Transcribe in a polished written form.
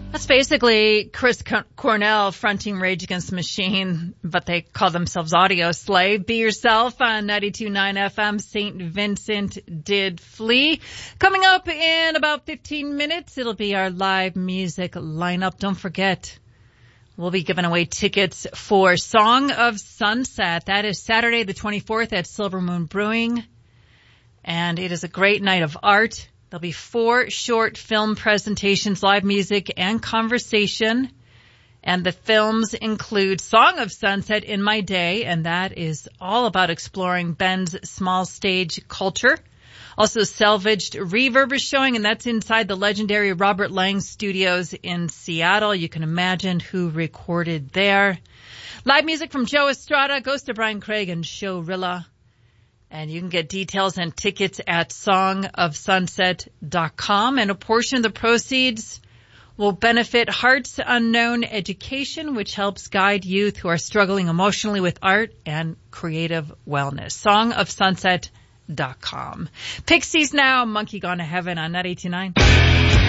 That's basically Chris Cornell fronting Rage Against the Machine, but they call themselves Audio Slave. Be Yourself on 92.9 FM. St. Vincent Did Flee. Coming up in about 15 minutes, it'll be our live music lineup. Don't forget, we'll be giving away tickets for Song of Sunset. That is Saturday the 24th at Silver Moon Brewing. And it is a great night of art. There'll be 4 short film presentations, live music, and conversation. And the films include Song of Sunset, In My Day, and that is all about exploring Bend's small stage culture. Also, Salvaged Reverb is showing, and that's inside the legendary Robert Lang Studios in Seattle. You can imagine who recorded there. Live music from Joe Estrada, Ghost of Brian Craig, and Showrilla. And you can get details and tickets at songofsunset.com. And a portion of the proceeds will benefit Hearts Unknown Education, which helps guide youth who are struggling emotionally with art and creative wellness. Songofsunset.com. Pixies now, Monkey Gone to Heaven on 92.9.